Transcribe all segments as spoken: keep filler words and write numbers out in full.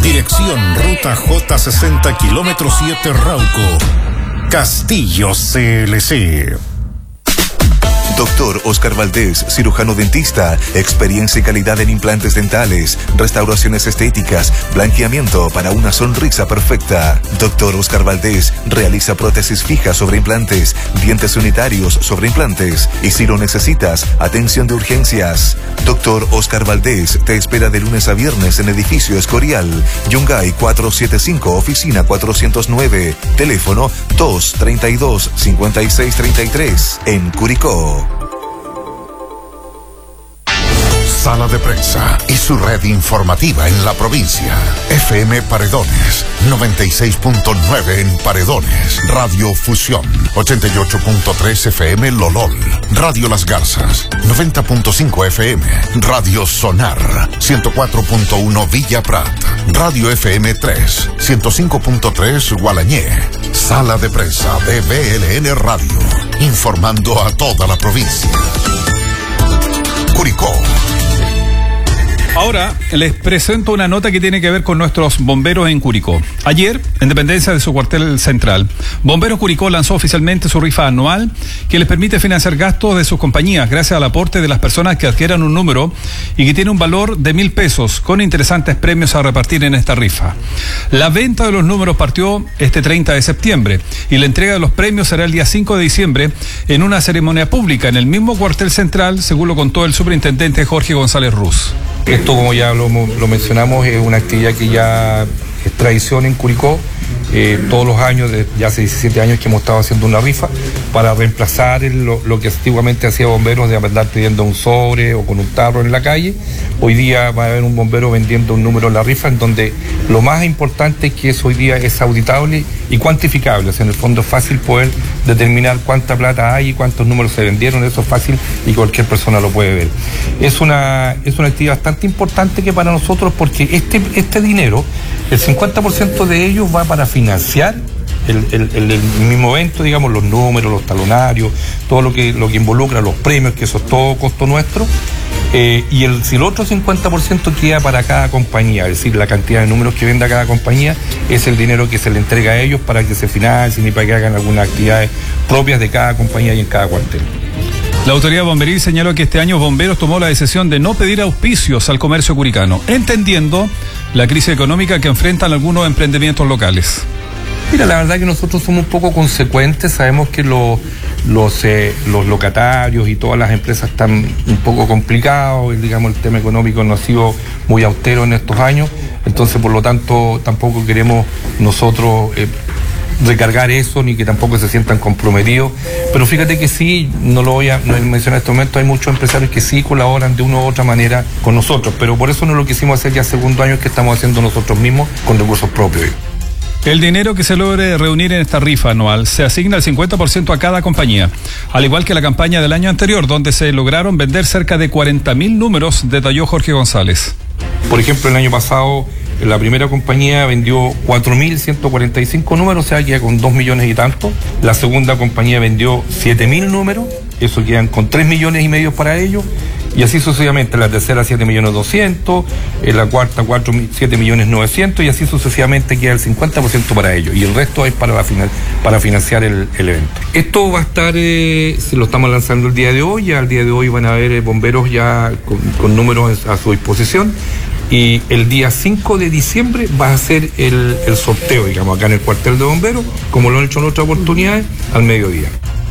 Dirección Ruta J sesenta, kilómetro siete, Rauco. Castillo C L C. Doctor Oscar Valdés, cirujano dentista, experiencia y calidad en implantes dentales, restauraciones estéticas, blanqueamiento para una sonrisa perfecta. Doctor Oscar Valdés realiza prótesis fijas sobre implantes, dientes unitarios sobre implantes y si lo necesitas, atención de urgencias. Doctor Oscar Valdés te espera de lunes a viernes en Edificio Escorial, Yungay cuatrocientos setenta y cinco, oficina cuatrocientos nueve, teléfono dos treinta y dos, cincuenta y seis treinta y tres, en Curicó. Sala de Prensa y su red informativa en la provincia. F M Paredones, noventa y seis punto nueve en Paredones. Radio Fusión, ochenta y ocho punto tres F M Lolol. Radio Las Garzas, noventa punto cinco F M. Radio Sonar, ciento cuatro punto uno Villa Prat. Radio F M tres, ciento cinco punto tres Gualañé. Sala de Prensa de B L N Radio, informando a toda la provincia. Curicó. Ahora les presento una nota que tiene que ver con nuestros bomberos en Curicó. Ayer, en dependencia de su cuartel central, Bomberos Curicó lanzó oficialmente su rifa anual que les permite financiar gastos de sus compañías gracias al aporte de las personas que adquieran un número y que tiene un valor de mil pesos con interesantes premios a repartir en esta rifa. La venta de los números partió este treinta de septiembre y la entrega de los premios será el día cinco de diciembre en una ceremonia pública en el mismo cuartel central, según lo contó el superintendente Jorge González Ruz. Esto, como ya lo, lo mencionamos, es una actividad que ya es tradición en Curicó. Eh, todos los años, de, ya hace diecisiete años que hemos estado haciendo una rifa para reemplazar el, lo, lo que antiguamente hacía bomberos de andar pidiendo un sobre o con un tarro en la calle. Hoy día va a haber un bombero vendiendo un número en la rifa, en donde lo más importante es que eso hoy día es auditable y cuantificable. O sea, en el fondo es fácil poder determinar cuánta plata hay y cuántos números se vendieron. Eso es fácil y cualquier persona lo puede ver. Es una, es una actividad bastante importante que para nosotros, porque este, este dinero, el cincuenta por ciento de ellos va para financiar el, el, el, el mismo evento, digamos, los números, los talonarios, todo lo que, lo que involucra, los premios, que eso es todo costo nuestro. Eh, y el, si el otro cincuenta por ciento queda para cada compañía, es decir, la cantidad de números que venda cada compañía, es el dinero que se le entrega a ellos para que se financien y para que hagan algunas actividades propias de cada compañía y en cada cuartel. La autoridad bomberil señaló que este año Bomberos tomó la decisión de no pedir auspicios al comercio curicano, entendiendo la crisis económica que enfrentan algunos emprendimientos locales. Mira, la verdad que nosotros somos un poco consecuentes, sabemos que los, los, eh, los locatarios y todas las empresas están un poco complicados, digamos, el tema económico no ha sido muy austero en estos años, entonces por lo tanto tampoco queremos nosotros eh, recargar eso, ni que tampoco se sientan comprometidos, pero fíjate que sí, no lo voy a no mencionar en este momento, hay muchos empresarios que sí colaboran de una u otra manera con nosotros, pero por eso no lo quisimos hacer ya segundo año que estamos haciendo nosotros mismos con recursos propios. El dinero que se logre reunir en esta rifa anual se asigna el cincuenta por ciento a cada compañía, al igual que la campaña del año anterior, donde se lograron vender cerca de cuarenta mil números, detalló Jorge González. Por ejemplo, el año pasado la primera compañía vendió cuatro mil ciento cuarenta y cinco números, o sea, queda con dos millones y tanto. La segunda compañía vendió siete mil números, eso quedan con tres millones y medio para ellos. Y así sucesivamente, la tercera siete millones doscientos, en la cuarta cuatro, siete millones novecientos y así sucesivamente queda el cincuenta por ciento para ellos y el resto es para, la final, para financiar el, el evento. Esto va a estar, eh, se lo estamos lanzando el día de hoy, ya el día de hoy van a haber eh, bomberos ya con, con números a su disposición y el día cinco de diciembre va a ser el, el sorteo, digamos, acá en el cuartel de bomberos, como lo han hecho en otras oportunidades, al mediodía.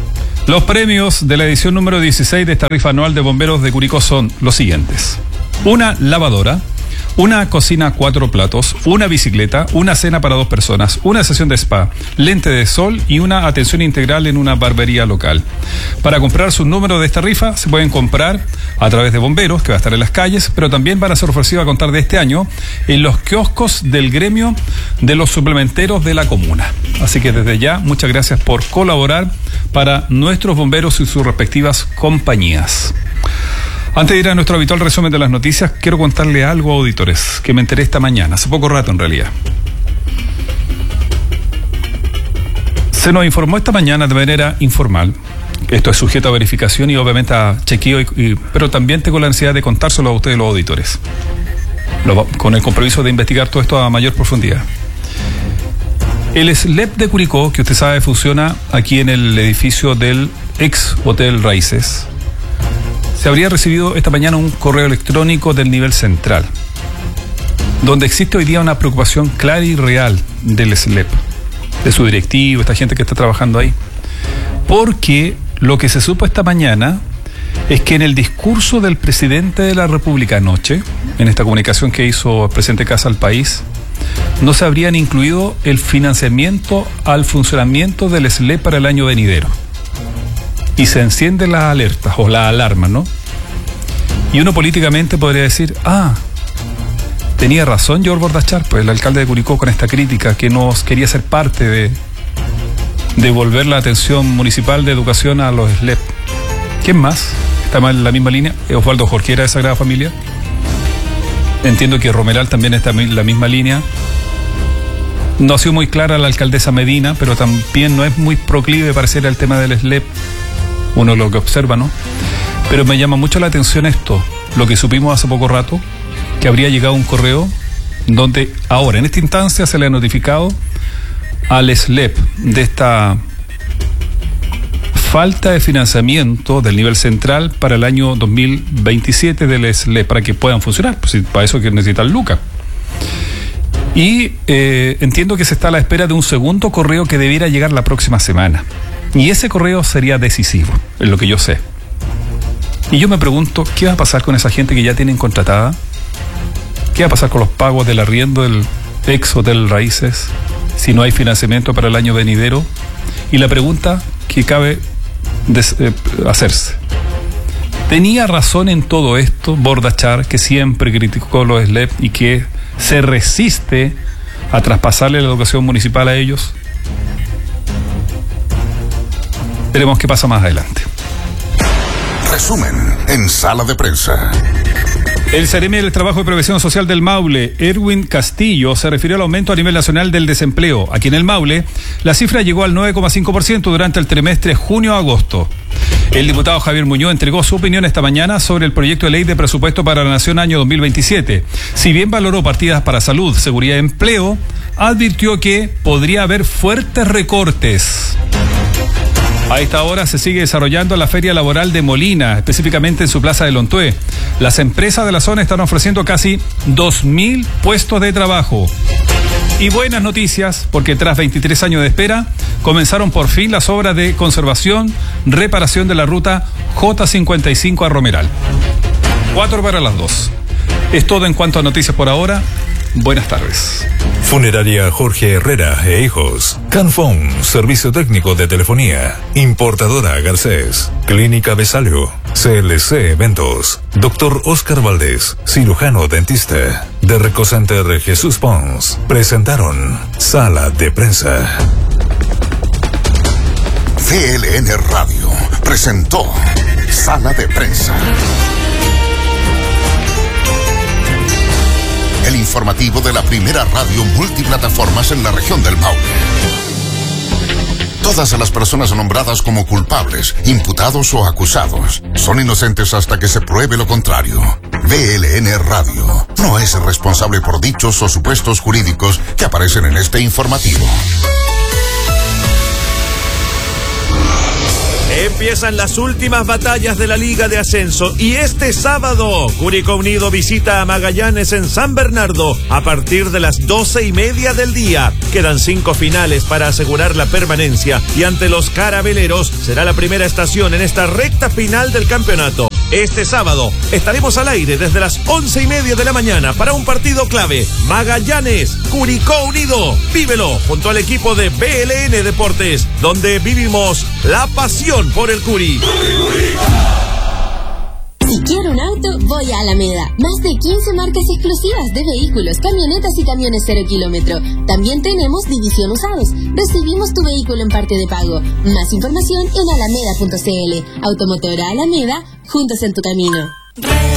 Los premios de la edición número dieciséis de esta rifa anual de bomberos de Curicó son los siguientes: una lavadora, una cocina cuatro platos, una bicicleta, una cena para dos personas, una sesión de spa, lente de sol y una atención integral en una barbería local. Para comprar sus números de esta rifa se pueden comprar a través de Bomberos, que va a estar en las calles, pero también van a ser ofrecidos a contar de este año en los kioscos del gremio de los suplementeros de la comuna. Así que desde ya, muchas gracias por colaborar para nuestros bomberos y sus respectivas compañías. Antes de ir a nuestro habitual resumen de las noticias, quiero contarle algo, auditores, que me enteré esta mañana, hace poco rato en realidad. Se nos informó esta mañana de manera informal, esto es sujeto a verificación y obviamente a chequeo, y, y, pero también tengo la necesidad de contárselo a ustedes los auditores. lo, con el compromiso de investigar todo esto a mayor profundidad. El S L E P de Curicó, que usted sabe funciona aquí en el edificio del ex Hotel Raíces, se habría recibido esta mañana un correo electrónico del nivel central, donde existe hoy día una preocupación clara y real del S L E P, de su directivo, esta gente que está trabajando ahí, porque lo que se supo esta mañana es que en el discurso del presidente de la República anoche, en esta comunicación que hizo el presidente Casa al país, no se habrían incluido el financiamiento al funcionamiento del S L E P para el año venidero. Y se encienden las alertas o las alarmas, ¿no? Y uno políticamente podría decir, ah, tenía razón George Bordachar, pues el alcalde de Curicó, con esta crítica, que nos quería ser parte de devolver la atención municipal de educación a los S L E P. ¿Quién más? ¿Está más en la misma línea? ¿Osvaldo Jorquera de Sagrada Familia? Entiendo que Romeral también está en la misma línea. No ha sido muy clara la alcaldesa Medina, pero también no es muy proclive parecer al tema del S L E P. Uno lo que observa, ¿no? Pero me llama mucho la atención esto, lo que supimos hace poco rato, que habría llegado un correo donde ahora, en esta instancia, se le ha notificado al S L E P de esta falta de financiamiento del nivel central para el año dos mil veintisiete del S L E P, para que puedan funcionar, pues para eso que necesitan lucas. Y eh, entiendo que se está a la espera de un segundo correo que debiera llegar la próxima semana. Y ese correo sería decisivo, es lo que yo sé. Y yo me pregunto, ¿qué va a pasar con esa gente que ya tienen contratada? ¿Qué va a pasar con los pagos del arriendo del ex Hotel Raíces si no hay financiamiento para el año venidero? Y la pregunta que cabe des, eh, hacerse, ¿tenía razón en todo esto Bordachar, que siempre criticó los S L E P y que se resiste a traspasarle la educación municipal a ellos? Veremos qué pasa más adelante. Resumen en Sala de Prensa. El Seremi del Trabajo y Previsión Social del Maule, Erwin Castillo, se refirió al aumento a nivel nacional del desempleo. Aquí en el Maule, la cifra llegó al nueve coma cinco por ciento durante el trimestre junio-agosto. El diputado Javier Muñoz entregó su opinión esta mañana sobre el proyecto de ley de presupuesto para la Nación año dos mil veintisiete. Si bien valoró partidas para salud, seguridad y empleo, advirtió que podría haber fuertes recortes. A esta hora se sigue desarrollando la Feria Laboral de Molina, específicamente en su plaza de Lontué. Las empresas de la zona están ofreciendo casi dos mil puestos de trabajo. Y buenas noticias, porque tras veintitrés años de espera, comenzaron por fin las obras de conservación, reparación de la ruta J cincuenta y cinco a Romeral. Cuatro para las dos. Es todo en cuanto a noticias por ahora. Buenas tardes. Funeraria Jorge Herrera e Hijos. Canfón, servicio técnico de telefonía. Importadora Garcés. Clínica Besalio. C L C Eventos. Doctor Oscar Valdés, cirujano dentista. De Recocenter Jesús Pons. Presentaron Sala de Prensa. C L N Radio presentó Sala de Prensa. El informativo de la primera radio multiplataformas en la región del Maule. Todas las personas nombradas como culpables, imputados o acusados son inocentes hasta que se pruebe lo contrario. V L N Radio no es responsable por dichos o supuestos jurídicos que aparecen en este informativo. Empiezan las últimas batallas de la Liga de Ascenso y este sábado Curicó Unido visita a Magallanes en San Bernardo a partir de las doce y media del día. Quedan cinco finales para asegurar la permanencia y ante los carabeleros será la primera estación en esta recta final del campeonato. Este sábado estaremos al aire desde las once y media de la mañana para un partido clave. Magallanes, Curicó Unido. Vívelo junto al equipo de V L N Deportes, donde vivimos la pasión por el Curi. Si quiero un auto, voy a Alameda. Más de quince marcas exclusivas de vehículos, camionetas y camiones cero kilómetro. También tenemos división usados. Recibimos tu vehículo en parte de pago. Más información en alameda punto c l. Automotora Alameda, juntos en tu camino.